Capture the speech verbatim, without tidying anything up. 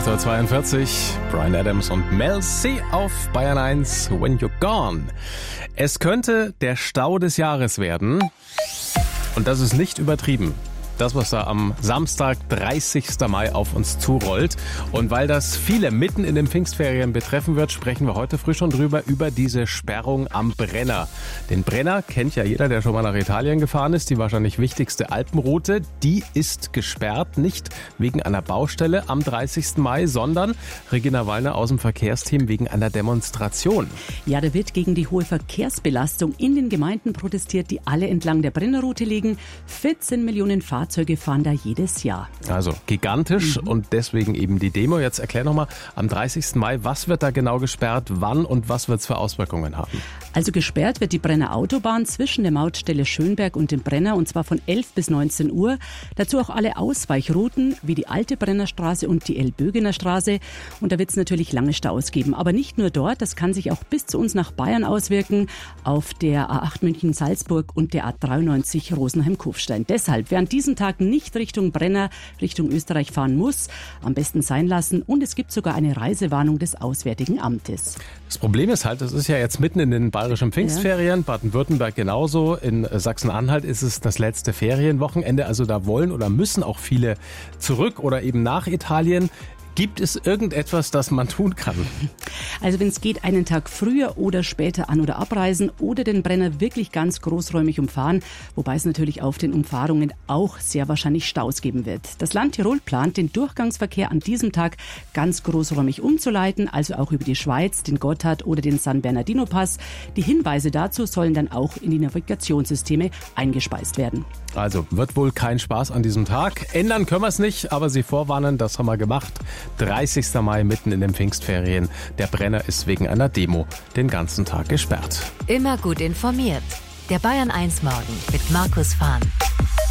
acht Uhr zweiundvierzig, Bryan Adams und Mel C auf Bayern eins, When You're Gone. Es könnte der Stau des Jahres werden und das ist nicht übertrieben. Das, was da am Samstag, dreißigsten Mai auf uns zurollt. Und weil das viele mitten in den Pfingstferien betreffen wird, sprechen wir heute früh schon drüber, über diese Sperrung am Brenner. Den Brenner kennt ja jeder, der schon mal nach Italien gefahren ist. Die wahrscheinlich wichtigste Alpenroute, die ist gesperrt. Nicht wegen einer Baustelle am dreißigsten Mai, sondern Regina Wallner aus dem Verkehrsteam wegen einer Demonstration. Ja, da wird gegen die hohe Verkehrsbelastung in den Gemeinden protestiert, die alle entlang der Brennerroute liegen. vierzehn Millionen Fahrzeuge fahren da jedes Jahr. Also gigantisch mhm. und deswegen eben die Demo. Jetzt erklär nochmal, am dreißigsten Mai, was wird da genau gesperrt, wann und was wird es für Auswirkungen haben? Also gesperrt wird die Brenner Autobahn zwischen der Mautstelle Schönberg und dem Brenner und zwar von elf bis neunzehn Uhr. Dazu auch alle Ausweichrouten wie die alte Brennerstraße und die Elbögener Straße. Und da wird es natürlich lange Staus geben. Aber nicht nur dort, das kann sich auch bis zu uns nach Bayern auswirken, auf der A acht München-Salzburg und der A dreiundneunzig Rosenheim-Kufstein. Deshalb, wer an diesem Tag nicht Richtung Brenner, Richtung Österreich fahren muss, am besten sein lassen. Und es gibt sogar eine Reisewarnung des Auswärtigen Amtes. Das Problem ist halt, es ist ja jetzt mitten in den bayerischen Pfingstferien, ja. Baden-Württemberg genauso, in Sachsen-Anhalt ist es das letzte Ferienwochenende, also da wollen oder müssen auch viele zurück oder eben nach Italien. Gibt es irgendetwas, das man tun kann? Also wenn es geht, einen Tag früher oder später an- oder abreisen oder den Brenner wirklich ganz großräumig umfahren, wobei es natürlich auf den Umfahrungen auch sehr wahrscheinlich Staus geben wird. Das Land Tirol plant, den Durchgangsverkehr an diesem Tag ganz großräumig umzuleiten, also auch über die Schweiz, den Gotthard oder den San Bernardino Pass. Die Hinweise dazu sollen dann auch in die Navigationssysteme eingespeist werden. Also wird wohl kein Spaß an diesem Tag. Ändern können wir es nicht, aber Sie vorwarnen, das haben wir gemacht. dreißigsten Mai mitten in den Pfingstferien. Der Brenner ist wegen einer Demo den ganzen Tag gesperrt. Immer gut informiert. Der Bayern eins Morgen mit Markus Fahn.